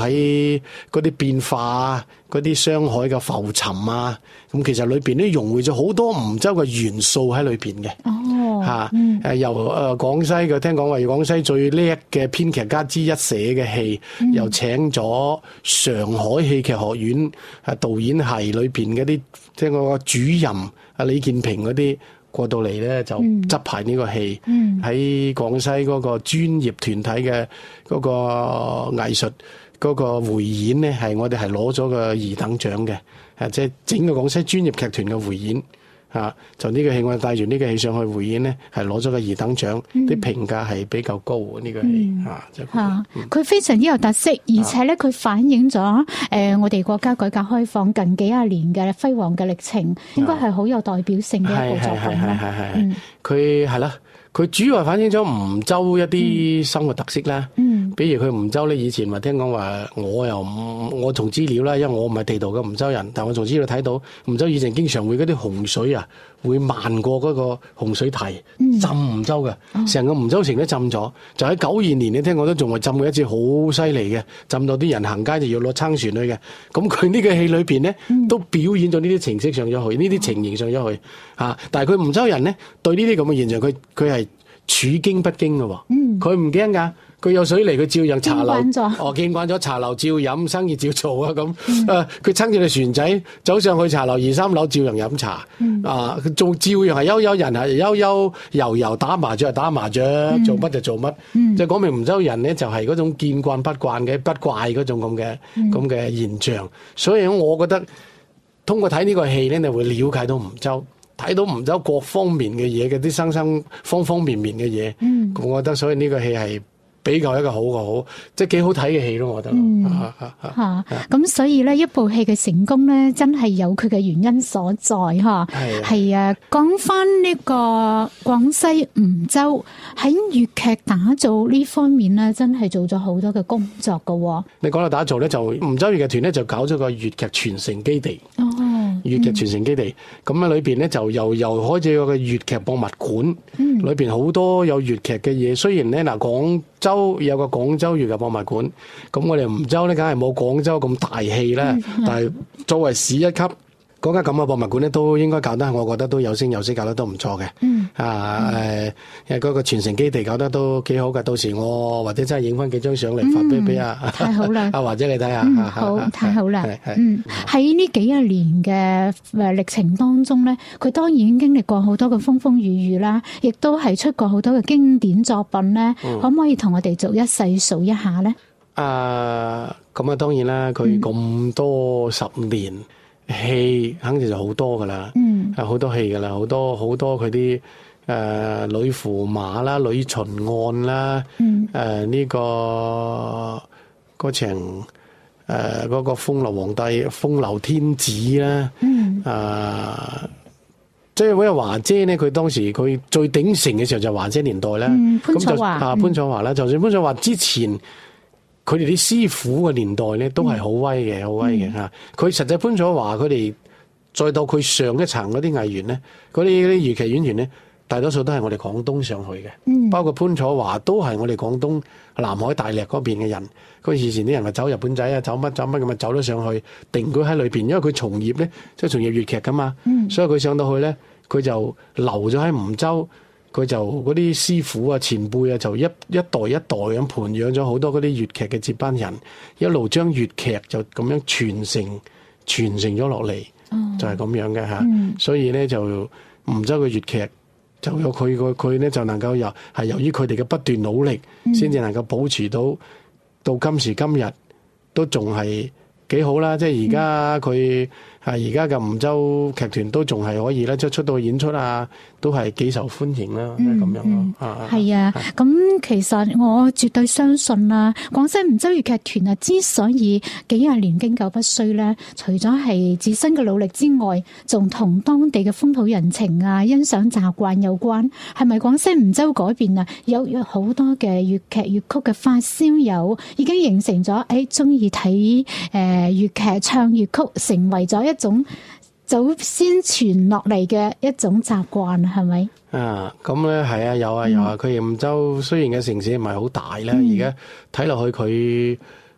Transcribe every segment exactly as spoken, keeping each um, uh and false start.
喺嗰啲變化啊，嗰啲商海嘅浮沉啊，咁其實裏邊咧融匯咗好多梧州嘅元素喺裏邊嘅。 哦， 嚇、 嗯， 誒由誒廣西嘅，聽講話廣西最叻嘅編劇家之一寫嘅戲， 嗯、 又請咗上海戲劇學院啊導演系裏邊嗰啲，即係嗰個主任啊李建平嗰啲。過到嚟咧就執排呢個戲，喺廣、嗯、西嗰個專業團體嘅嗰個藝術嗰個匯演咧，係我哋係攞咗個二等獎嘅，誒即係整個廣西專業劇團嘅匯演嚇，就呢個戲我哋帶住呢個戲上去匯演咧，係攞咗個二等獎，啲、嗯、評價係比較高呢、呢個戲嚇。 嚇，佢非常之有特色，而且咧佢反映咗誒、呃、我哋國家改革開放近幾廿年嘅輝煌嘅歷程，應該係好有代表性嘅一部作品啦。 係係係係，佢係啦。佢主要係反映咗梧州一啲生活特色啦，嗯，比如佢梧州咧，以前話聽講話，我又唔，我從資料啦，因為我唔係地道嘅梧州人，但我從資料睇到，梧州以前經常會嗰啲洪水啊，會漫過嗰個洪水堤，嗯、浸梧州嘅，成、哦、個梧州城都浸咗。就喺九二年，你聽講都仲係浸過一次好犀利嘅，浸到啲人行街就要攞撐船去嘅。咁佢呢個戲裏邊咧，嗯、都表演咗呢啲情色上咗去，呢啲情形上咗去嚇、啊。但係佢梧州人咧，對呢啲咁嘅現象，佢佢係處驚不驚嘅喎，佢唔驚㗎，佢有水嚟佢照樣茶樓，哦見慣咗茶樓照飲，生意照做啊咁，誒佢撐住隻船仔走上去茶樓二三樓照樣飲茶，嗯、啊做照樣係悠悠人係悠悠遊遊打麻雀係打麻雀，嗯、做乜就做乜，即係講明梧州人咧就係嗰種見慣不慣嘅不怪嗰種咁嘅咁嘅現象，所以我覺得通過睇呢個戲咧，你會了解到梧州。睇到梧州各方面嘅嘢嘅啲生生方方面面嘅嘢，嗯、我覺得所以呢個戲係比較一個好嘅好，即係幾好睇嘅戲咯，我覺得。嗯， 嚇，咁所以咧一部戲嘅成功咧，真係有佢嘅原因所在嚇。係係啊，講翻呢個廣西梧州喺粵劇打造呢方面咧，真係做咗好多嘅工作㗎。你講到打造咧，就梧州粵劇團咧就搞咗個粵劇傳承基地。哦。粵劇傳承基地，咁啊裏邊咧就又又開始有個粵劇博物館，嗯、裏邊好多有粵劇嘅嘢。雖然咧嗱，廣州有個廣州粵劇博物館，咁我哋梧州咧梗係冇廣州咁大氣啦。嗯、但係作為市一級嗰間咁嘅博物館咧，都應該搞得，我覺得都有聲有色，搞得都唔錯嘅。嗯、啊誒，誒、嗯，嗰個傳承基地搞得都幾好㗎。到時我或者真係影翻幾張相嚟發俾俾阿太好啦， 阿華姐你睇下。 嗯，好，太好啦。嗯，喺呢幾廿年嘅誒歷程當中咧，佢當然經歷過好多嘅風風雨雨啦，亦都係出過好多嘅經典作品咧。嗯、可唔可以同我哋逐一細數一下咧？ 啊，咁啊，當然啦，佢咁多十年。嗯戲肯定就好多噶啦，嗯，好多戲噶啦，好多好多佢啲誒女駙馬啦、女巡案啦，嗯，誒呢、呃這個嗰場誒嗰個風流皇帝、風流天子啦，嗯，啊，即係嗰個華姐咧，佢當時佢最鼎盛嘅時候就華姐年代啦， 嗯，潘楚華啊，潘楚華啦，嗯、就算潘楚華之前。佢哋啲師傅嘅年代咧，都係好威嘅，好、嗯、威嘅嚇。佢、嗯、實際潘楚華佢哋，再到佢上一層嗰啲藝員咧，嗰啲啲粵劇演員咧，大多數都係我哋廣東上去嘅，嗯、包括潘楚華都係我哋廣東南海大瀝嗰邊嘅人。佢以前啲人話走日本仔啊，走乜走乜咁啊，走咗上去定居喺裏邊，因為佢從業咧，即係從業粵劇噶嘛，嗯、所以佢上到去咧，佢就留咗喺梧州。佢就嗰啲師傅啊、前輩啊，就一一代一代咁培養咗好多嗰啲粵劇嘅接班人，一路將粵劇就咁樣傳承傳承咗落嚟，哦、就係咁樣嘅嚇。嗯、所以咧就梧州嘅粵劇就有佢個佢咧就能夠由係由於佢哋嘅不斷努力，先至能夠保持到到今時今日都仲係幾好啦。即係而家佢。係而家嘅梧州劇團都仲係可以咧，即係出到去演出啊，都係幾受歡迎啦，咁、嗯、樣咯。 係、嗯、啊，咁、啊、其實我絕對相信啦，廣西梧州粵劇團啊，之所以幾廿年經久不衰咧，除咗係自身嘅努力之外，仲同當地嘅風土人情啊、欣賞習慣有關。係咪廣西梧州嗰邊啊，有有好多嘅粵劇粵曲嘅發燒友已經形成咗，誒中意睇誒粵劇唱粵曲，成為咗一一種祖先傳落嚟嘅一種習慣，係咪？啊， 咁咧係啊，有啊有啊。佢梧州雖然嘅城市唔係好大咧，而家睇落去佢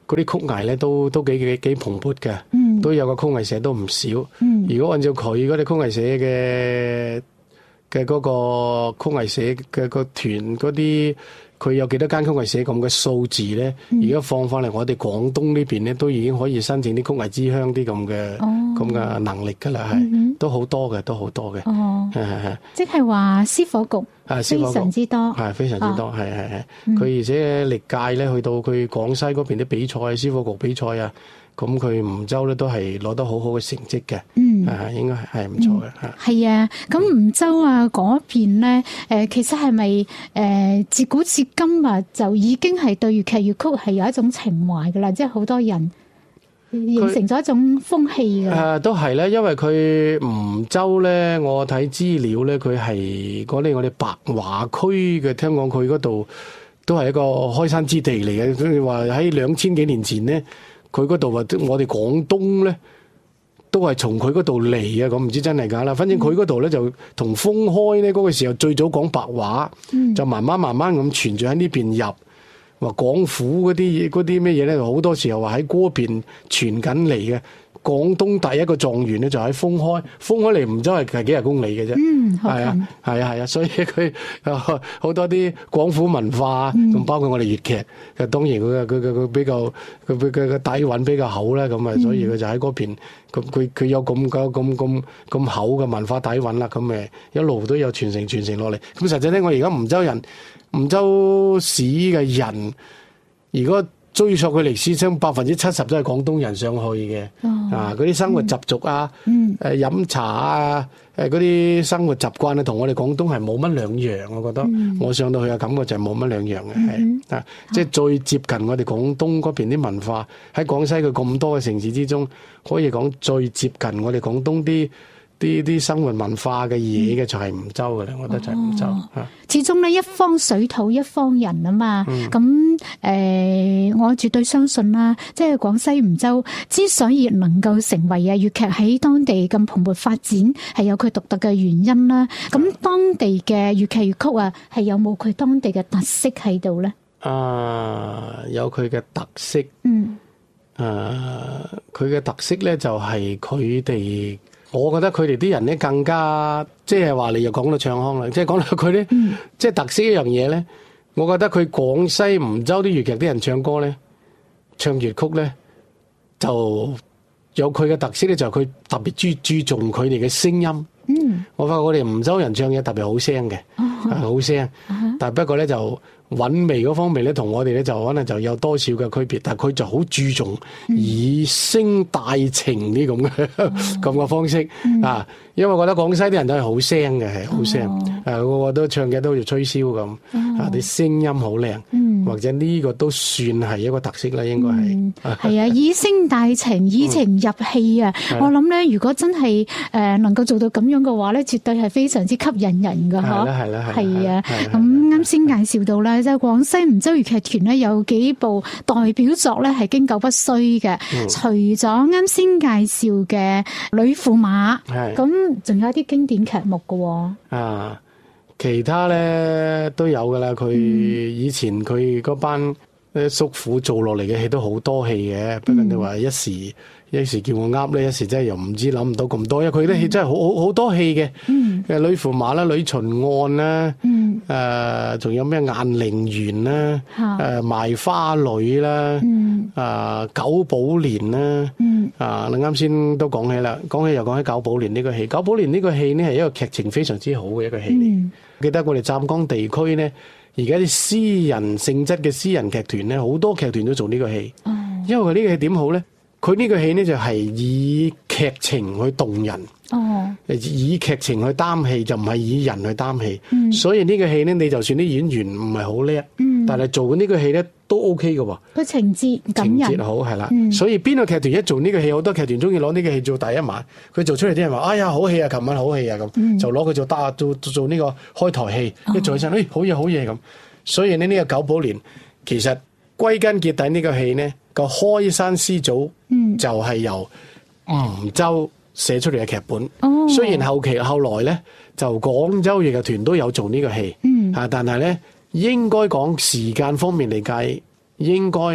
嗰啲曲藝咧都都幾幾幾蓬勃嘅， 嗯、 都有個曲藝社都唔少。 嗯、 如果按照佢嗰啲曲藝社嘅嘅嗰個曲藝社嘅個團嗰啲，佢有幾多間曲藝社咁嘅數字咧？而家、嗯、放翻嚟我哋廣東呢邊咧，都已經可以申請啲曲藝之鄉啲咁嘅咁嘅能力㗎啦，係、嗯、哼都好多嘅，都好多嘅。哦，係係係，即係話司火局係非常之多， 係非常之多，係係係。佢而且歷屆咧去到佢廣西嗰邊啲比賽，司火局比賽啊。咁佢梧州咧都係攞得好好嘅成績嘅，嗯，啊應該係係唔錯嘅嚇。 係啊，咁梧州啊嗰邊咧，誒其實係咪誒自古至今啊就已經係對粵劇粵曲係有一種情懷㗎啦，即係好多人形成咗一種風氣㗎。 誒都係咧，因為佢梧州咧，我睇資料咧，佢係嗰啲我哋白華區嘅，聽講佢嗰度都係一個開山之地嚟嘅。佢話喺兩千幾年前咧。佢嗰度話，我哋廣東咧都係從佢嗰度嚟嘅，咁唔知真係假啦。反正佢嗰度咧就同封開咧嗰個時候最早講白話，嗯、就慢慢慢慢咁傳住喺呢邊入。話廣府嗰啲嗰啲咩嘢咧，好多時候話喺嗰邊傳緊嚟嘅。廣東第一個狀元咧就喺封開，封開嚟梧州係係幾十公里嘅啫。嗯，係啊，係啊，係啊，所以佢好多啲廣府文化，咁、嗯、包括我哋粵劇，當然佢佢佢佢比較佢佢嘅底蘊比較厚啦，咁啊，所以佢就喺嗰邊，咁佢佢有咁咁咁咁咁厚嘅文化底蘊啦，咁誒一路都有傳承傳承落嚟。咁實際咧，我而家梧州人，梧州市嘅人，如果追溯佢歷史，將百分之七十都係廣東人上去嘅，哦、啊嗰啲生活習俗啊，誒、嗯呃、飲茶啊，誒嗰啲生活習慣啊，同我哋廣東係冇乜兩樣，我覺得，嗯、我上到去嘅感覺就係冇乜兩樣嘅，係、嗯、啊，即係最接近我哋廣東嗰邊啲文化，喺廣西佢咁多嘅城市之中，可以講最接近我哋廣東啲。啲啲生活文化嘅嘢嘅就係梧州嘅咧，我覺得就係梧州。 哦、始終咧一方水土一方人啊嘛，咁誒、嗯呃，我絕對相信啦，即係廣西梧州之所以能夠成為啊粵劇喺當地咁蓬勃發展，係有佢獨特嘅原因啦。咁當地嘅粵劇粵曲啊，係有冇佢當地嘅特色喺度咧？啊， 有佢嘅特色。嗯。誒、啊，佢嘅特色咧就係佢哋。我覺得佢哋啲人咧更加，即係話你又講到唱腔啦，即係講到佢咧，嗯、即係特色一樣嘢咧。我覺得佢廣西梧州啲粵劇啲人唱歌咧，唱粵曲咧，就有佢嘅特色咧，就係佢特別注注重佢哋嘅聲音。嗯，我發覺我哋梧州人唱嘢特別好聲嘅，係好聲，但係不過咧就。韻味嗰方面咧，同我哋咧就可能就有多少嘅區別，但係佢就好注重以聲帶情呢咁嘅咁嘅方式、嗯、啊，因為我覺得廣西啲人都係好聲嘅，係好聲，誒、哦啊，個個都唱嘅都好似吹簫咁，哦、啊，啲聲音好靚，嗯、或者呢個都算係一個特色啦，應該係。係、嗯、啊，以聲帶情，以情入戲啊！嗯、我諗咧，如果真係誒能夠做到咁樣嘅話咧，絕對係非常之吸引人噶，嗬。係啦，係啦，係啊。咁啱先介紹到啦。即係廣西梧州粵劇團咧，有幾部代表作咧係經久不衰嘅。嗯、除咗啱先介紹嘅《呂駙馬》，咁仲有一啲經典劇目嘅。啊，其他咧都有噶啦。佢以前佢嗰班誒叔父做落嚟嘅戲都好多戲嘅。不過你話一時。一時叫我噏咧，一時真係又唔知諗唔到咁多，因為佢啲戲真係好好好多戲嘅。嗯，誒呂駙馬啦、呂巡案啦，嗯，誒仲有咩雁陵園啦，誒賣花女啦，嗯，啊九寶蓮啦，嗯，啊你啱先都講起啦，講起又講起九寶蓮呢個戲。九寶蓮呢個戲呢係一個劇情非常之好嘅一個戲嚟。嗯、記得我哋湛江地區呢，而家啲私人性質嘅私人劇團呢，好多劇團都做呢個戲。哦，因為佢呢個戲點好呢？佢呢個戲呢，就係以劇情去動人，哦，以劇情去擔戲，就唔係以人去擔戲。嗯、所以呢個戲呢，你就算啲演員唔係好叻，嗯、但係做緊呢個戲呢都 OK 嘅喎。個情節感人，情節好係啦。嗯、所以邊個劇團一做呢個戲，好多劇團中意攞呢個戲做第一晚。佢做出嚟啲人話：哎呀，好戲啊！琴晚好戲啊！咁、嗯、就攞佢做打做做呢個開台戲。一做起身，哎，好嘢好嘢咁。所以呢，呢個九寶蓮其實歸根結底呢個戲呢。個開山師祖就係由梧州寫出嚟嘅劇本，嗯、雖然後期後來咧就廣州粵劇團都有做呢個戲，嗯、啊，但係咧應該講時間方面嚟計，應該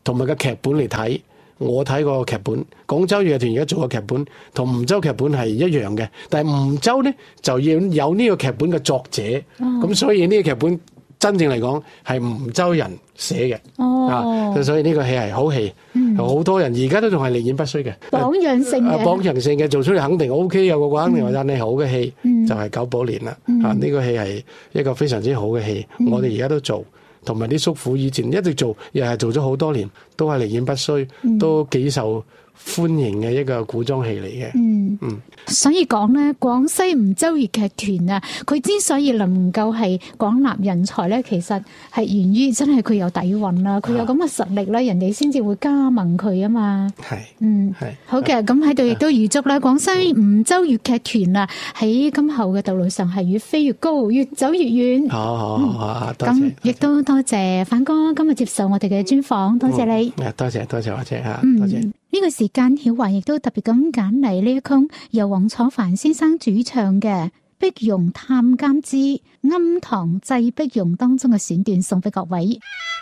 同埋個劇本嚟睇。我睇個劇本，廣州粵劇團而家做個劇本同梧州劇本係一樣嘅，但係梧州咧就要有呢個劇本嘅作者，咁、哦、所以呢個劇本真正嚟講係梧州人寫嘅，哦、啊，所以呢個戲係好戲，好、嗯、多人而家都仲係力演不衰嘅， 榜樣性嘅， 榜樣性嘅做出嚟肯定 O K， 有個肯定話讚你好嘅戲，嗯、就係、是《九寶蓮》啦，嗯、啊呢、這個戲係一個非常之好嘅戲，嗯、我哋而家都做。同埋啲叔父以前一直做，又係做咗好多年，都係力演不衰，嗯、都幾受歡迎嘅一個古裝戲嚟嘅。嗯嗯， 所以講咧，廣西梧州粵劇團啊，佢之所以能夠係廣納人才咧，其實係源於真係佢有底蘊啦，佢有咁嘅實力咧，人哋先至會加盟佢啊嘛。係，嗯，係好嘅。咁喺度亦都預祝啦，廣西梧州粵劇團啊，喺今後嘅道路上係越飛越高，越走越遠。 好好好啊，多謝。 咁亦都多謝范哥今日接受我哋嘅專訪，多謝你。 誒，多謝多謝華姐嚇， 嗯、 多謝。 呢個時間，曉華亦都特別咁揀嚟呢一曲由黃楚帆先生主唱嘅《碧蓉探監之庵堂祭碧蓉》當中嘅選段送俾各位。